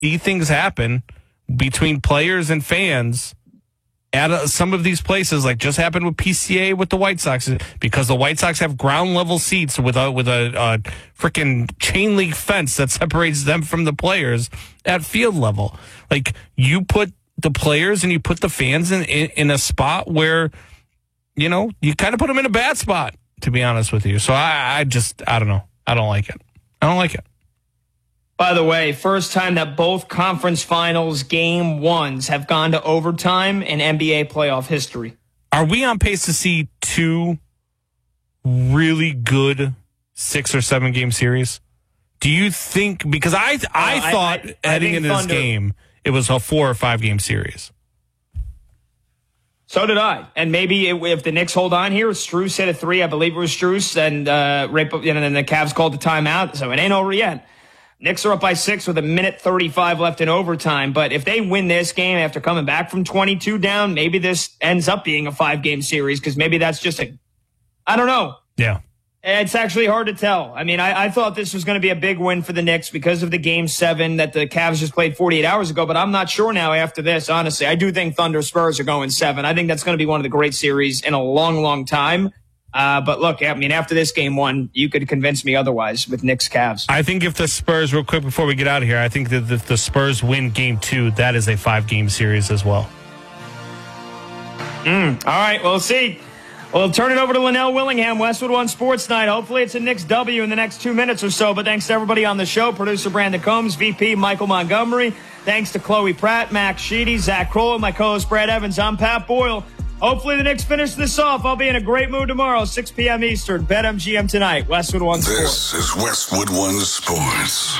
see things happen between players and fans at some of these places, like just happened with PCA with the White Sox, because the White Sox have ground level seats with a freaking chain link fence that separates them from the players at field level. Like, you put the players and you put the fans in a spot where, you know, you kind of put them in a bad spot, to be honest with you. So I don't know. I don't like it. By the way, first time that both conference finals game ones have gone to overtime in NBA playoff history. Are we on pace to see two really good 6 or 7 game series? Do you think, because I thought heading into this game, it was a 4 or 5 game series. So did I. And maybe if the Knicks hold on here, Strus hit a 3. I believe it was Strus. And then the Cavs called the timeout. So it ain't over yet. Knicks are up by 6 with 1:35 left in overtime. But if they win this game after coming back from 22 down, maybe this ends up being a 5-game series, because maybe that's just I don't know. Yeah. It's actually hard to tell. I mean, I thought this was going to be a big win for the Knicks because of the Game 7 that the Cavs just played 48 hours ago, but I'm not sure now after this, honestly. I do think Thunder Spurs are going 7. I think that's going to be one of the great series in a long, long time. But look, I mean, after this Game 1, you could convince me otherwise with Knicks Cavs. I think if the Spurs, real quick before we get out of here, I think that if the Spurs win Game 2, that is a 5-game series as well. All right, we'll see. We'll turn it over to Linnell Willingham, Westwood One Sports Night. Hopefully it's a Knicks W in the next 2 minutes or so. But thanks to everybody on the show. Producer Brandon Combs, VP Michael Montgomery. Thanks to Chloe Pratt, Max Sheedy, Zach Kroll, and my co-host Brad Evans. I'm Pat Boyle. Hopefully the Knicks finish this off. I'll be in a great mood tomorrow, 6 p.m. Eastern. BetMGM tonight. Westwood One Sports. This is Westwood One Sports.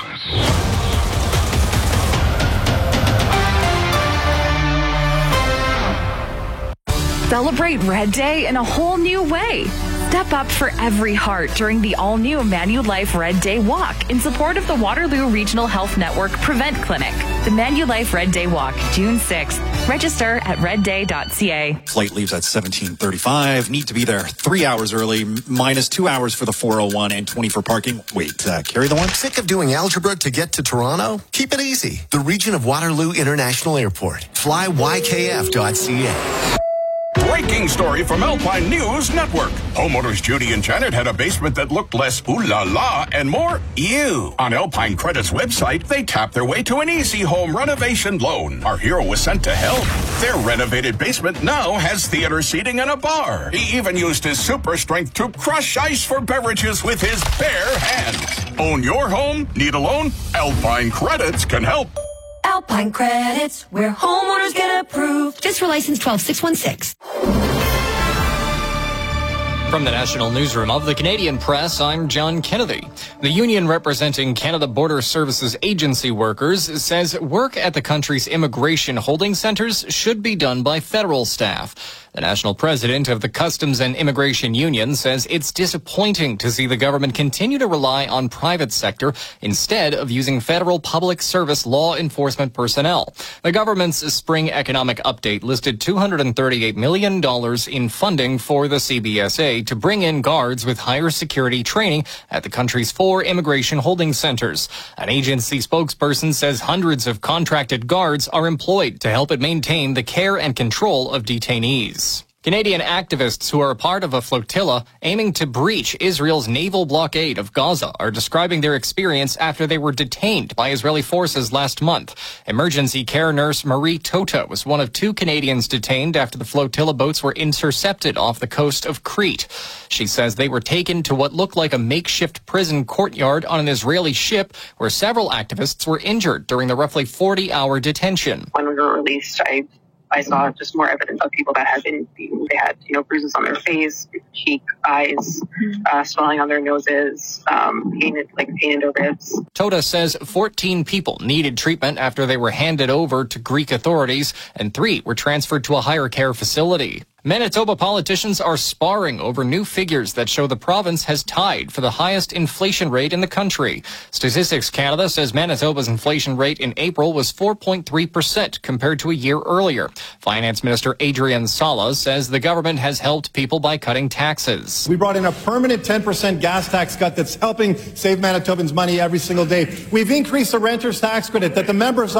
Celebrate Red Day in a whole new way. Step up for every heart during the all-new Manulife Red Day Walk in support of the Waterloo Regional Health Network Prevent Clinic. The Manulife Red Day Walk, June 6th. Register at redday.ca. Flight leaves at 17:35. Need to be there 3 hours early, minus 2 hours for the 401 and 20 for parking. Wait, carry the one? Sick of doing algebra to get to Toronto? Keep it easy. The region of Waterloo International Airport. Fly ykf.ca. Breaking story from Alpine News Network. Homeowners Judy and Janet had a basement that looked less ooh la la and more ew. On Alpine Credit's website, they tapped their way to an easy home renovation loan. Our hero was sent to help. Their renovated basement now has theater seating and a bar. He even used his super strength to crush ice for beverages with his bare hands. Own your home? Need a loan? Alpine Credits can help. Alpine Credits, where homeowners get approved. Just for license 12616. From the National Newsroom of the Canadian Press, I'm John Kennedy. The union representing Canada Border Services Agency workers says work at the country's immigration holding centers should be done by federal staff. The national president of the Customs and Immigration Union says it's disappointing to see the government continue to rely on private sector instead of using federal public service law enforcement personnel. The government's spring economic update listed $238 million in funding for the CBSA to bring in guards with higher security training at the country's 4 immigration holding centers. An agency spokesperson says hundreds of contracted guards are employed to help it maintain the care and control of detainees. Canadian activists who are a part of a flotilla aiming to breach Israel's naval blockade of Gaza are describing their experience after they were detained by Israeli forces last month. Emergency care nurse Marie Tota was one of 2 Canadians detained after the flotilla boats were intercepted off the coast of Crete. She says they were taken to what looked like a makeshift prison courtyard on an Israeli ship where several activists were injured during the roughly 40-hour detention. When we were released, I saw just more evidence of people that had been beaten. They had, bruises on their face, cheek, eyes, swelling on their noses, pain in their ribs. Tota says 14 people needed treatment after they were handed over to Greek authorities, and 3 were transferred to a higher care facility. Manitoba politicians are sparring over new figures that show the province has tied for the highest inflation rate in the country. Statistics Canada says Manitoba's inflation rate in April was 4.3% compared to a year earlier. Finance Minister Adrian Sala says the government has helped people by cutting taxes. We brought in a permanent 10% gas tax cut that's helping save Manitobans money every single day. We've increased the renter's tax credit that the members